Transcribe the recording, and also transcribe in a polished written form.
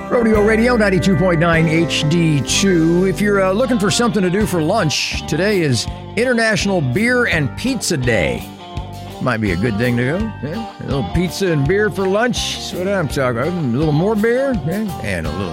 Rodeo Radio 92.9 HD2. If you're looking for something to do for lunch, today is International Beer and Pizza Day. Might be a good thing to go. Yeah? A little pizza and beer for lunch. That's what I'm talking about. A little more beer, yeah? And a little